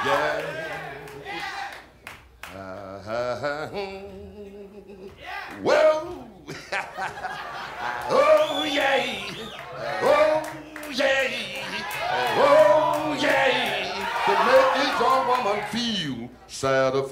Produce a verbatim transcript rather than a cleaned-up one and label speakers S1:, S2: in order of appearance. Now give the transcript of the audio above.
S1: yeah. Uh, well, oh yeah, oh yeah, oh yeah, to make this young woman feel sad.